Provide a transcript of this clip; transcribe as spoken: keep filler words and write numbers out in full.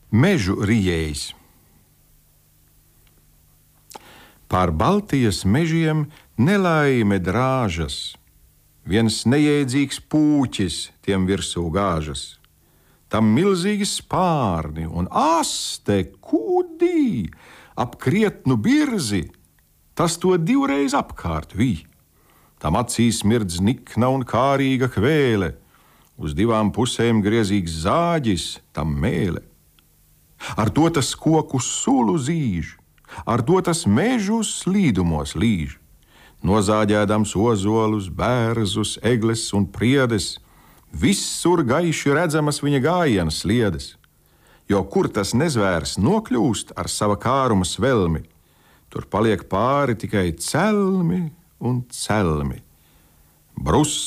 Mežu rijējs. Pār Baltijas mežiem nelaime drāžas, viens nejēdzīgs pūķis tiem virsū gāžas. Tam milzīgi spārni un aste kūdī, ap krietnu birzi, tas to divreiz apkārt vij. Tam acīs mirdz nikna un kārīga kvēle, uz divām pusēm griezīgs zāģis, tam mēle. Ar to tas koku sulu zīž, ar to tas mežu slīdumos līž. Nozāģēdams ozolus, bērzus, egles un priedes, visur gaiši redzamas viņa gājiena sliedes. Jo kur tas nezvērs nokļūst ar sava kāruma svelmi, tur paliek pāri tikai celmi un celmi. Brus